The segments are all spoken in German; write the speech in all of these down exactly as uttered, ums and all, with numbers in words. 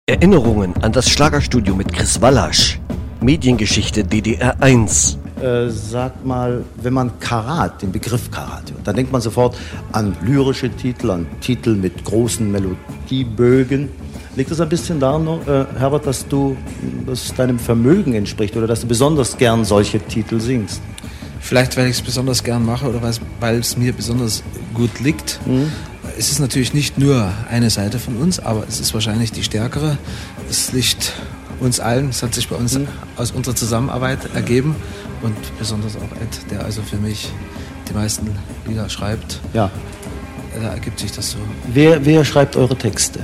Erinnerungen an das Schlagerstudio mit Chris Wallasch. Mediengeschichte D D R eins. Äh, sag mal, wenn man Karat, den Begriff Karat hört, dann denkt man sofort an lyrische Titel, an Titel mit großen Melodiebögen. Liegt es ein bisschen daran, äh, Herbert, dass du, dass deinem Vermögen entspricht oder dass du besonders gern solche Titel singst? Vielleicht, weil ich es besonders gern mache oder weil es mir besonders gut liegt. Mhm. Es ist natürlich nicht nur eine Seite von uns, aber es ist wahrscheinlich die stärkere. Es liegt uns allen, es hat sich bei uns mhm. aus unserer Zusammenarbeit ergeben und besonders auch Ed, der also für mich die meisten Lieder schreibt. Ja. Da ergibt sich das so. Wer, wer schreibt eure Texte?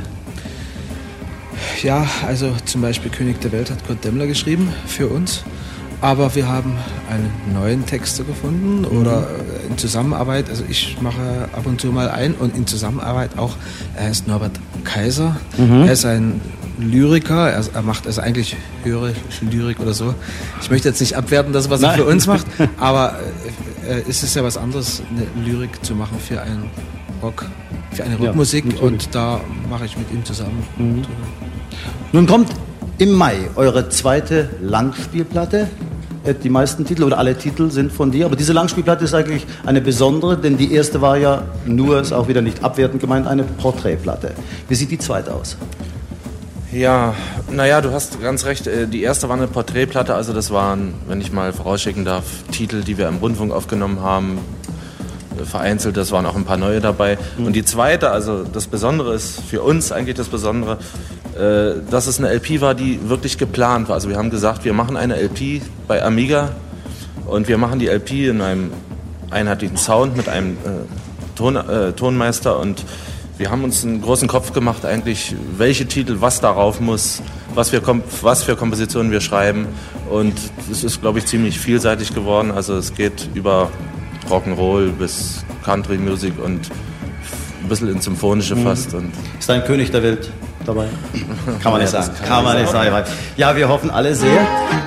Ja, also zum Beispiel König der Welt hat Kurt Demmler geschrieben für uns. Aber wir haben einen neuen Texter gefunden oder in Zusammenarbeit, also ich mache ab und zu mal ein und in Zusammenarbeit auch, er heißt Norbert Kaiser, mhm. er ist ein Lyriker, er, er macht also eigentlich höhere Lyrik oder so. Ich möchte jetzt nicht abwerten, das was er für uns macht, aber äh, es ist ja was anderes, eine Lyrik zu machen für einen Rock, für eine Rockmusik ja, und da mache ich mit ihm zusammen. Mhm. Nun kommt im Mai eure zweite Langspielplatte. Die meisten Titel oder alle Titel sind von dir, aber diese Langspielplatte ist eigentlich eine besondere, denn die erste war ja nur, ist auch wieder nicht abwertend gemeint, eine Porträtplatte. Wie sieht die zweite aus? Ja, naja, du hast ganz recht, die erste war eine Porträtplatte, also das waren, wenn ich mal vorausschicken darf, Titel, die wir im Rundfunk aufgenommen haben, vereinzelt, das waren auch ein paar neue dabei. Mhm. Und die zweite, also das Besondere ist für uns eigentlich das Besondere, äh, dass es eine L P war, die wirklich geplant war. Also wir haben gesagt, wir machen eine L P bei Amiga und wir machen die L P in einem einheitlichen Sound mit einem äh, Ton, äh, Tonmeister und wir haben uns einen großen Kopf gemacht eigentlich, welche Titel, was darauf muss, was für, was für Kompositionen wir schreiben und es ist, glaube ich, ziemlich vielseitig geworden. Also es geht über Rock'n'Roll bis Country Music und ein bisschen ins Symphonische mhm. fast. Und ist ein König der Welt dabei? Kann man nicht sagen. Kann man nicht sagen. Ja, wir hoffen alle sehr.